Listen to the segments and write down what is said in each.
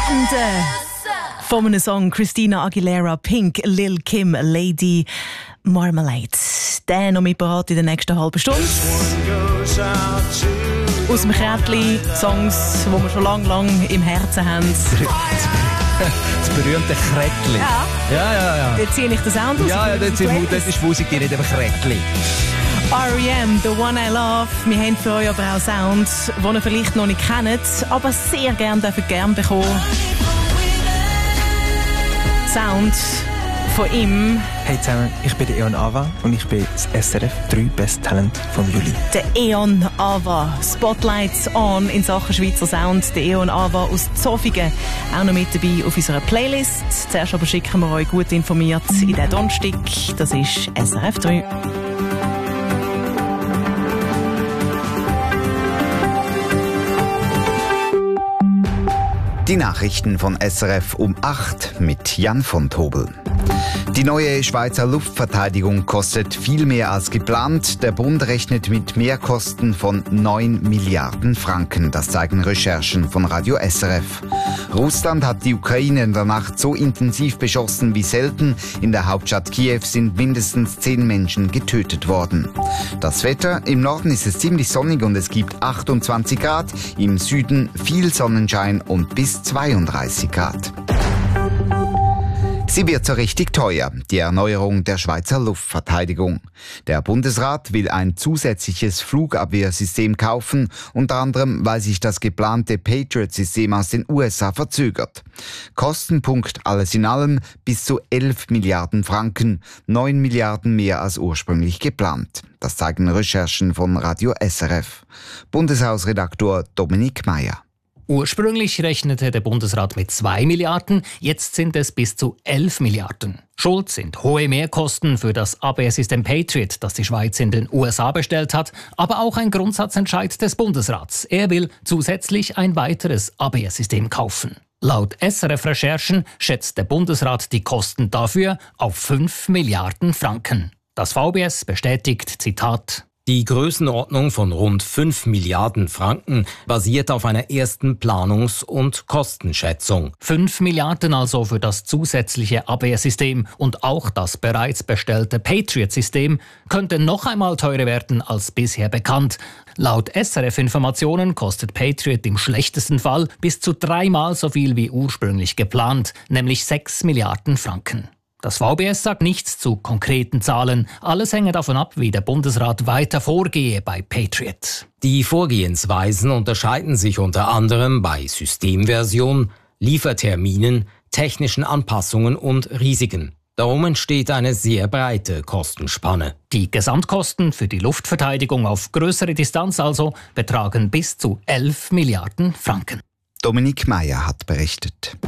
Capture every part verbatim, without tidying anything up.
Legende von einem Song Christina Aguilera, Pink, Lil Kim, Lady Marmalade. Der noch mit parat in der nächsten halben Stunde. Aus dem Kärtchen Songs, die wir schon lange, lange im Herzen haben. Das berühmte Krätli. Ja. Ja, ja, ja. Dort ziehe ich den Sound aus. Ja, ja, das ist, das ist Musik, die nicht einfach Krätli. R E M, The One I Love. Wir haben für euch aber auch Sounds, die ihr vielleicht noch nicht kennt, aber sehr gerne dürfen gern bekommen. Sounds von ihm. Hey zusammen, ich bin der Eon Ava und ich bin das S R F drei Best Talent vom Juli. Der Eon Ava. Spotlights on in Sachen Schweizer Sound. Der Eon Ava aus Zofingen. Auch noch mit dabei auf unserer Playlist. Zuerst aber schicken wir euch gut informiert in den Donnerstag. Das ist S R F drei. Die Nachrichten von S R F um acht mit Jan von Tobel. Die neue Schweizer Luftverteidigung kostet viel mehr als geplant. Der Bund rechnet mit Mehrkosten von neun Milliarden Franken. Das zeigen Recherchen von Radio S R F. Russland hat die Ukraine in der Nacht so intensiv beschossen wie selten. In der Hauptstadt Kiew sind mindestens zehn Menschen getötet worden. Das Wetter: Im Norden ist es ziemlich sonnig und es gibt achtundzwanzig Grad. Im Süden viel Sonnenschein und bis zweiunddreißig Grad. Sie wird so richtig teuer, die Erneuerung der Schweizer Luftverteidigung. Der Bundesrat will ein zusätzliches Flugabwehrsystem kaufen, unter anderem, weil sich das geplante Patriot-System aus den U S A verzögert. Kostenpunkt alles in allem bis zu elf Milliarden Franken, neun Milliarden mehr als ursprünglich geplant. Das zeigen Recherchen von Radio S R F. Bundeshausredaktor Dominik Meyer. Ursprünglich rechnete der Bundesrat mit zwei Milliarden, jetzt sind es bis zu elf Milliarden. Schuld sind hohe Mehrkosten für das Abwehrsystem Patriot, das die Schweiz in den U S A bestellt hat, aber auch ein Grundsatzentscheid des Bundesrats. Er will zusätzlich ein weiteres Abwehrsystem kaufen. Laut S R F-Recherchen schätzt der Bundesrat die Kosten dafür auf fünf Milliarden Franken. Das V B S bestätigt, Zitat: Die Größenordnung von rund fünf Milliarden Franken basiert auf einer ersten Planungs- und Kostenschätzung. fünf Milliarden also für das zusätzliche Abwehrsystem und auch das bereits bestellte Patriot-System könnte noch einmal teurer werden als bisher bekannt. Laut S R F-Informationen kostet Patriot im schlechtesten Fall bis zu dreimal so viel wie ursprünglich geplant, nämlich sechs Milliarden Franken. Das V B S sagt nichts zu konkreten Zahlen. Alles hänge davon ab, wie der Bundesrat weiter vorgehe bei Patriot. Die Vorgehensweisen unterscheiden sich unter anderem bei Systemversion, Lieferterminen, technischen Anpassungen und Risiken. Darum entsteht eine sehr breite Kostenspanne. Die Gesamtkosten für die Luftverteidigung auf größere Distanz also betragen bis zu elf Milliarden Franken. Dominik Meyer hat berichtet.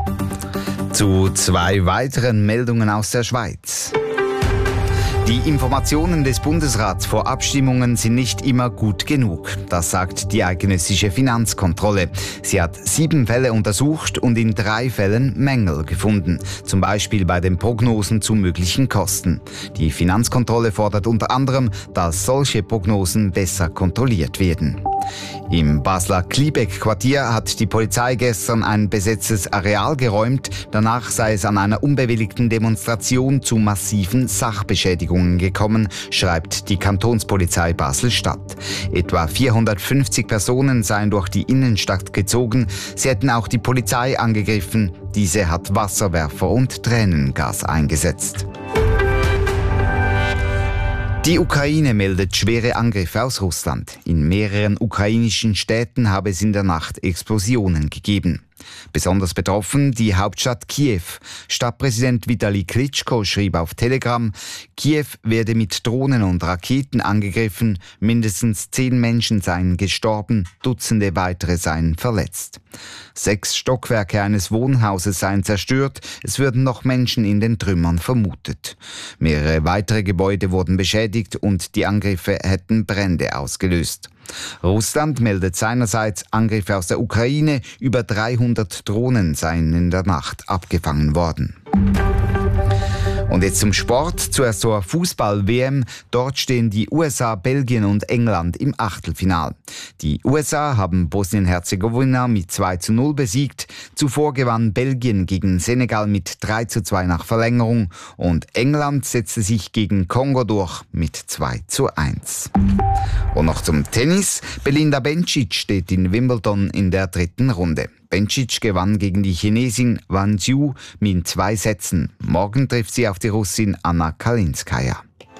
Zu zwei weiteren Meldungen aus der Schweiz. Die Informationen des Bundesrats vor Abstimmungen sind nicht immer gut genug. Das sagt die eidgenössische Finanzkontrolle. Sie hat sieben Fälle untersucht und in drei Fällen Mängel gefunden. Zum Beispiel bei den Prognosen zu möglichen Kosten. Die Finanzkontrolle fordert unter anderem, dass solche Prognosen besser kontrolliert werden. Im Basler Kliebeck-Quartier hat die Polizei gestern ein besetztes Areal geräumt. Danach sei es an einer unbewilligten Demonstration zu massiven Sachbeschädigungen gekommen, schreibt die Kantonspolizei Basel-Stadt. Etwa vierhundertfünfzig Personen seien durch die Innenstadt gezogen. Sie hätten auch die Polizei angegriffen. Diese hat Wasserwerfer und Tränengas eingesetzt. Die Ukraine meldet schwere Angriffe aus Russland. In mehreren ukrainischen Städten habe es in der Nacht Explosionen gegeben. Besonders betroffen die Hauptstadt Kiew. Stadtpräsident Vitali Klitschko schrieb auf Telegram, Kiew werde mit Drohnen und Raketen angegriffen, mindestens zehn Menschen seien gestorben, Dutzende weitere seien verletzt. Sechs Stockwerke eines Wohnhauses seien zerstört, es würden noch Menschen in den Trümmern vermutet. Mehrere weitere Gebäude wurden beschädigt und die Angriffe hätten Brände ausgelöst. Russland meldet seinerseits Angriffe aus der Ukraine, über dreihundert Drohnen seien in der Nacht abgefangen worden. Und jetzt zum Sport, zuerst zur Fußball-W M. Dort stehen die U S A, Belgien und England im Achtelfinal. Die U S A haben Bosnien-Herzegowina mit zwei zu null besiegt. Zuvor gewann Belgien gegen Senegal mit drei zu zwei nach Verlängerung. Und England setzte sich gegen Kongo durch mit zwei zu eins. Und noch zum Tennis. Belinda Bencic steht in Wimbledon in der dritten Runde. Bencic gewann gegen die Chinesin Wang Zhu mit zwei Sätzen. Morgen trifft sie auf die Russin Anna Kalinskaya.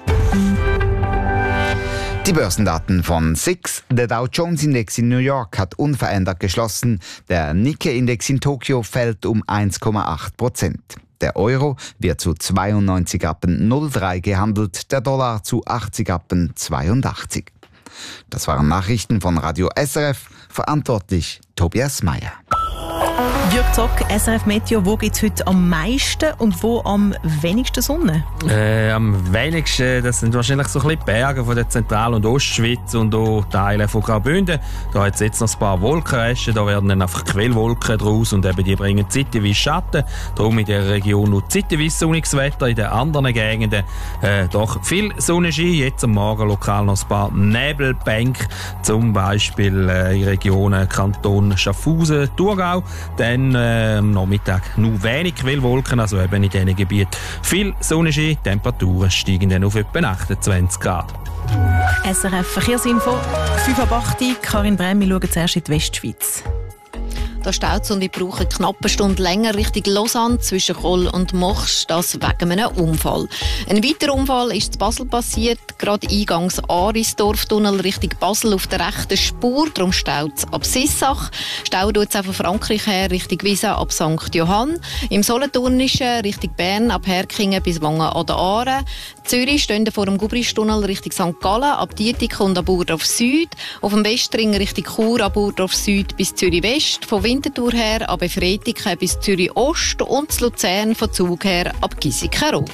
Die Börsendaten von S I X. Der Dow Jones Index in New York hat unverändert geschlossen. Der Nikkei-Index in Tokio fällt um eins Komma acht Prozent. Der Euro wird zu zweiundneunzig Komma null drei gehandelt, der Dollar zu achtzig Komma zweiundachtzig. Das waren Nachrichten von Radio S R F, verantwortlich Tobias Meyer. Jürg Zock, S R F Meteo, wo gibt es heute am meisten und wo am wenigsten Sonne? Äh, am wenigsten, das sind wahrscheinlich so ein bisschen Berge von der Zentral- und Ostschweiz und auch Teile von Graubünden. Da hat es jetzt noch ein paar Wolkenresten, da werden dann einfach Quellwolken draus und eben die bringen zeitweise Schatten. Darum in der Region nur zeitweise sonniges Wetter, in den anderen Gegenden äh, doch viel Sonnenschein. Jetzt am Morgen lokal noch ein paar Nebelbänke, zum Beispiel äh, in Regionen Kanton Schaffhausen, Thurgau. Dann äh, am Nachmittag nur wenig Quellwolken, also eben in diesen Gebieten viel Sonnenschein. Temperaturen steigen dann auf etwa achtundzwanzig Grad. S R F Verkehrsinfo, fünf ab acht. Karin Brehm, wir schauen zuerst in die Westschweiz. Da staut es und ich brauche eine knappe Stunde länger Richtung Lausanne zwischen Koll und Mochs, das wegen einem Unfall. Ein weiterer Unfall ist in Basel passiert, gerade eingangs Arisdorftunnel Richtung Basel auf der rechten Spur, darum staut es ab Sissach. Stau tut es auch von Frankreich her Richtung Wiesa ab Sankt Johann. Im Solothurnischen Richtung Bern ab Herkingen bis Wangen an der Aare. Zürich stehen vor dem Gubristunnel Richtung Sankt Gallen ab Dietike und ab Burdorf Süd. Auf dem Westring Richtung Chur ab Burdorf Süd bis Zürich West. Von Winterthur her ab Efretiken bis Zürich Ost und zu Luzern von Zug her ab Giesiken-Rot.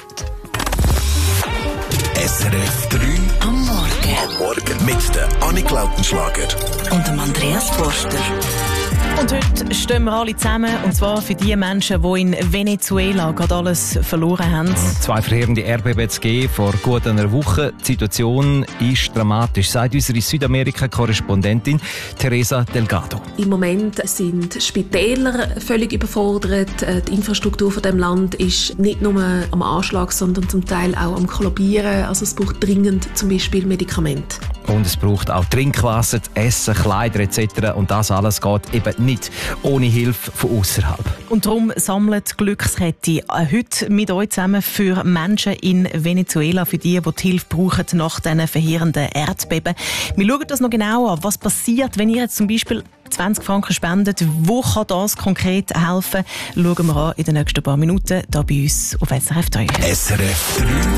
S R F drei am Morgen. Am Morgen mit der Annik Lautenschlager und dem Andreas Forster. Und heute stehen wir alle zusammen, und zwar für die Menschen, die in Venezuela gerade alles verloren haben. Zwei verheerende Erdbeben zu geben vor gut einer Woche. Die Situation ist dramatisch, sagt unsere Südamerika-Korrespondentin Teresa Delgado. Im Moment sind Spitäler völlig überfordert. Die Infrastruktur von dem Land ist nicht nur am Anschlag, sondern zum Teil auch am Kollabieren. Also es braucht dringend zum Beispiel Medikamente. Und es braucht auch Trinkwasser, Essen, Kleider et cetera. Und das alles geht eben nicht ohne Hilfe von außerhalb. Und darum sammelt die Glückskette heute mit euch zusammen für Menschen in Venezuela, für die, die die Hilfe brauchen nach diesen verheerenden Erdbeben. Wir schauen das noch genau an. Was passiert, wenn ihr jetzt zum Beispiel zwanzig Franken spendet? Wo kann das konkret helfen? Schauen wir an in den nächsten paar Minuten hier bei uns auf S R F drei. S R F drei